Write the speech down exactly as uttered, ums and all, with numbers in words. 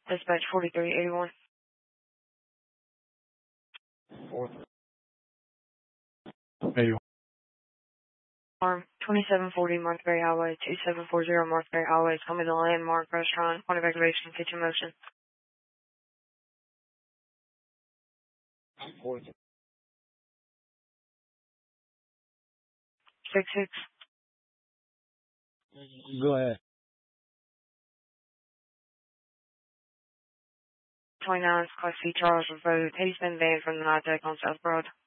Dispatch forty-three eighty-one. Fourth. eighty-one. Arm twenty-seven forty Marthbury Highway, two seven four zero Marthbury Highway. Tell me the landmark restaurant. Point of activation, kitchen motion. Fourth. Six six. Go ahead. twenty-nine Class C Charles Road. He's been banned from the night deck on South Broad.